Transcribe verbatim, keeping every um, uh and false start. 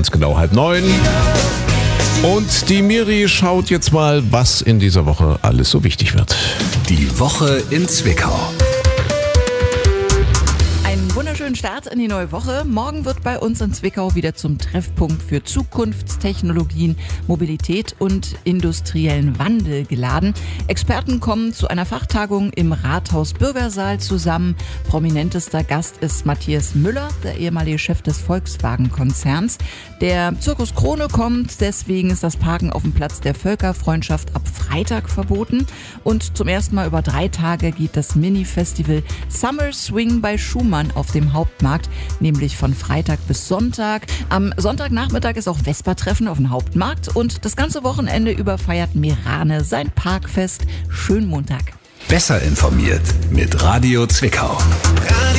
ganz genau halb neun. Und die Miri schaut jetzt mal, was in dieser Woche alles so wichtig wird. Die Woche in Zwickau. Wunderschönen Start in die neue Woche. Morgen wird bei uns in Zwickau wieder zum Treffpunkt für Zukunftstechnologien, Mobilität und industriellen Wandel geladen. Experten kommen zu einer Fachtagung im Rathaus Bürgersaal zusammen. Prominentester Gast ist Matthias Müller, der ehemalige Chef des Volkswagen-Konzerns. Der Zirkus Krone kommt, deswegen ist das Parken auf dem Platz der Völkerfreundschaft ab Freitag verboten. Und zum ersten Mal über drei Tage geht das Mini-Festival Summer Swing bei Schumann auf dem Hauptmarkt, nämlich von Freitag bis Sonntag. Am Sonntagnachmittag ist auch Vespertreffen auf dem Hauptmarkt und das ganze Wochenende über feiert Merane sein Parkfest. Schönen Montag. Besser informiert mit Radio Zwickau. Radio